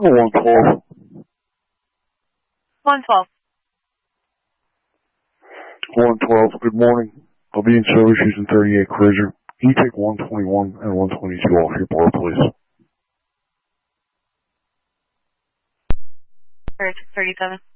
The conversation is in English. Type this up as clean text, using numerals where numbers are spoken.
112. 112. 112, good morning. I'll be in service using 38 Cruiser. Can you take 121 and 122 off your board, please? 37.